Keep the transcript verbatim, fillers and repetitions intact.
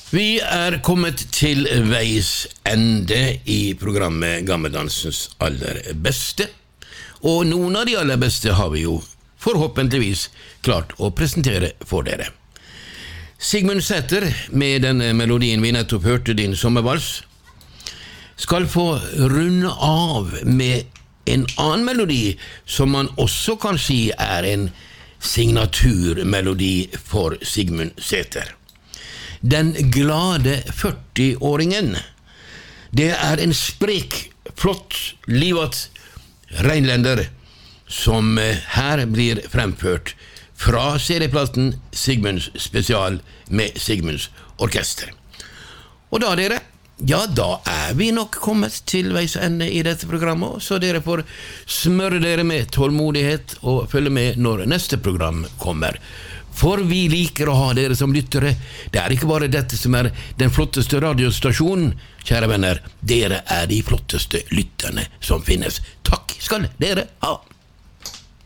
Vi er kommet til veis ende i programmet Gammeldansens aller beste, og noen av de aller beste har vi jo forhåpentligvis klart å presentere for dere. Sigmund Sæther, med den melodien vi nettopp hørte, Din sommervals, skal få runde av med en annen melodi som man også kan si er en signaturmelodi for Sigmund Sæther. Den glade førtiåringen. Det er en sprek, flott, livat reinlender som her blir fremført fra serieplaten Sigmunds spesial med Sigmunds orkester. Og da dere, ja da er vi nok kommet til veis ende i dette programmet, så dere får smøre dere med tålmodighet og følge med når neste program kommer. For vi liker å ha dere som lyttere. Det er ikke bare dette som er den flotteste radiostasjonen, kjære venner. Dere er de flotteste lytterne som finnes. Takk skal dere ha.